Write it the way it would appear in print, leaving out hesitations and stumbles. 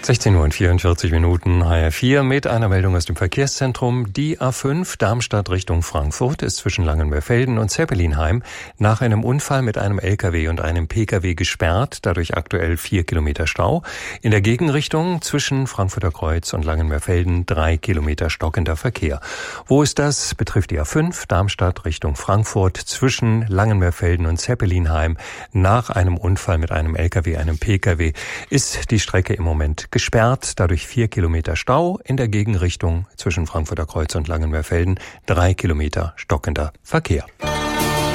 16 Uhr und 44 Minuten, HR4 mit einer Meldung aus dem Verkehrszentrum. Die A5 Darmstadt Richtung Frankfurt ist zwischen Langenmerfelden und Zeppelinheim nach einem Unfall mit einem LKW und einem PKW gesperrt, dadurch aktuell 4 Kilometer Stau. In der Gegenrichtung zwischen Frankfurter Kreuz und Langenmerfelden 3 Kilometer stockender Verkehr. Wo ist das? Betrifft die A5 Darmstadt Richtung Frankfurt zwischen Langenmerfelden und Zeppelinheim. Nach einem Unfall mit einem LKW, einem PKW ist die Strecke im Moment gesperrt, dadurch 4 Kilometer Stau, in der Gegenrichtung zwischen Frankfurter Kreuz und Langenmerfelden 3 Kilometer stockender Verkehr.